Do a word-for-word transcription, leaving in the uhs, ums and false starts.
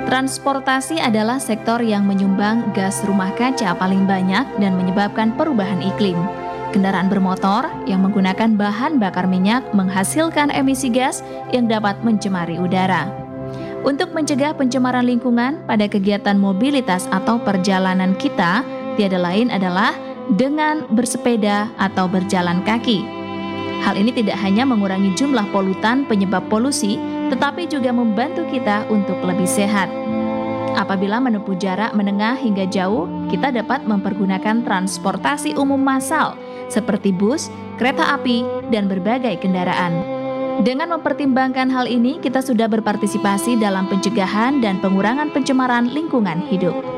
Transportasi adalah sektor yang menyumbang gas rumah kaca paling banyak dan menyebabkan perubahan iklim. Kendaraan bermotor yang menggunakan bahan bakar minyak menghasilkan emisi gas yang dapat mencemari udara. Untuk mencegah pencemaran lingkungan pada kegiatan mobilitas atau perjalanan kita, tiada lain adalah dengan bersepeda atau berjalan kaki. Hal ini tidak hanya mengurangi jumlah polutan penyebab polusi, tetapi juga membantu kita untuk lebih sehat. Apabila menempuh jarak menengah hingga jauh, kita dapat mempergunakan transportasi umum massal seperti bus, kereta api, dan berbagai kendaraan. Dengan mempertimbangkan hal ini, kita sudah berpartisipasi dalam pencegahan dan pengurangan pencemaran lingkungan hidup.